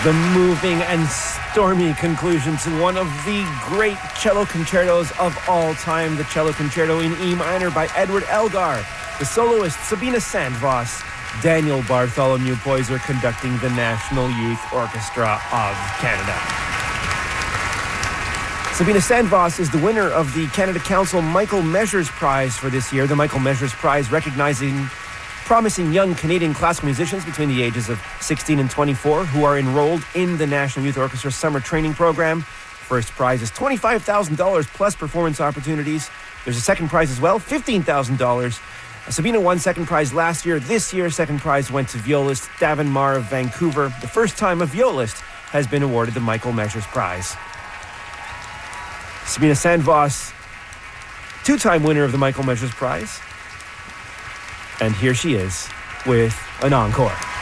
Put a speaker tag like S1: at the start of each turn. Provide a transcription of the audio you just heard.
S1: The moving and stormy conclusion to one of the great cello concertos of all time, the Cello Concerto in E minor by Edward Elgar, the soloist Sabina Sandvoss, Daniel Bartholomew Poyser conducting the National Youth Orchestra of Canada. Sabina Sandvoss is the winner of the Canada Council Michael Measures Prize for this year. The Michael Measures Prize recognizing promising young Canadian classical musicians between the ages of 16 and 24 who are enrolled in the National Youth Orchestra Summer Training Program. First prize is $25,000 plus performance opportunities. There's a second prize as well, $15,000. Sabina won second prize last year. This year, second prize went to violist Davin Marr of Vancouver. The first time a violist has been awarded the Michael Measures Prize. Sabina Sandvoss, two-time winner of the Michael Measures Prize. And here she is with an encore.